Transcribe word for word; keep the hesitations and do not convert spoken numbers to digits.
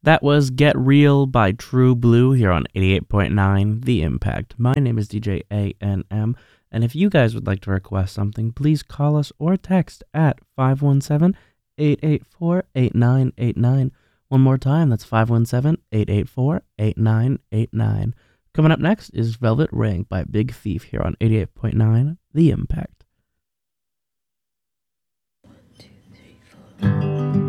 That was Get Real by True Blue here on eighty-eight point nine The Impact. My name is D J A N M, and if you guys would like to request something, please call us or text at five one seven, eight eight four, eight nine eight nine. One more time, that's five one seven, eight eight four, eight nine eight nine. Coming up next is Velvet Ring by Big Thief here on eighty-eight point nine The Impact.